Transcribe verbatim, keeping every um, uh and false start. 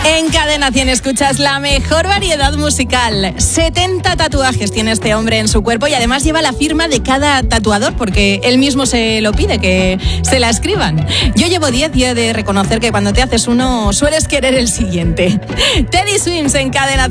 En Cadena cien escuchas la mejor variedad musical. setenta tatuajes tiene este hombre en su cuerpo y además lleva la firma de cada tatuador porque él mismo se lo pide, que se la escriban. Yo llevo diez y he de reconocer que cuando te haces uno sueles querer el siguiente. Teddy Swims en Cadena cien.